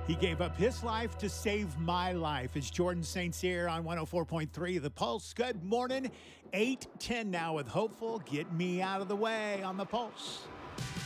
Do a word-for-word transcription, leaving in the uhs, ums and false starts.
He gave up his life to save my life. It's Jordan Saint Cyr on one oh four point three The Pulse. Good morning. eight ten now with Hopeful. Get me out of the way on The Pulse.